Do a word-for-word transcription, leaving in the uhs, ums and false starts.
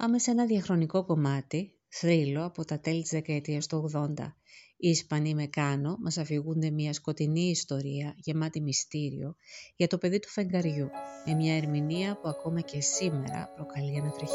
Πάμε σε ένα διαχρονικό κομμάτι, θρύλο από τα τέλη της δεκαετίας του ογδόντα. Οι Ισπανοί Μεκάνο μας αφηγούνται μια σκοτεινή ιστορία γεμάτη μυστήριο για το παιδί του φεγγαριού, με μια ερμηνεία που ακόμα και σήμερα προκαλεί ανατριχιές.